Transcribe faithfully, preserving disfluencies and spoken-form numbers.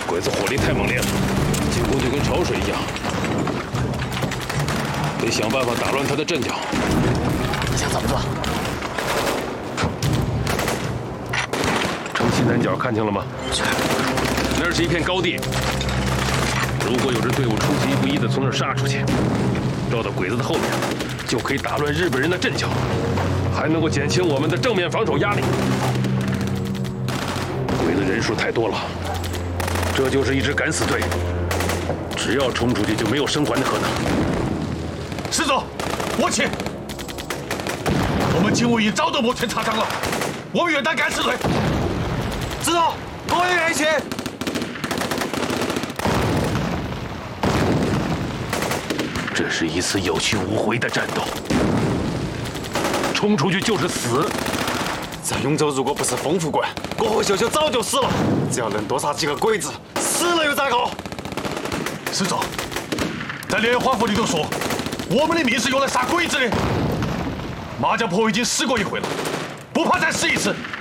鬼子火力太猛烈了，进攻就跟潮水一样，得想办法打乱他的阵脚。 你想怎么做？ 城西南角看清了吗？ 是。 那是一片高地，如果有支队伍出其不意地从那儿杀出去，绕到鬼子的后面，就可以打乱日本人的阵脚，还能够减轻我们的正面防守压力。鬼子人数太多了，这就是一支敢死队，只要冲出去就没有生还的可能。 师总，我请。我们警务营早都摩拳擦掌了，我们愿当敢死队。师总，我也愿意去。 这是一次有去无回的战斗，冲出去就是死。 在永州，如果不是丰富馆，我和秀秀早就死了。只要能多杀几个鬼子，死了又咋个？ 师总，在连华府里头说，我们的命是用来杀鬼子的。麻将婆已经死过一回了，不怕再死一次。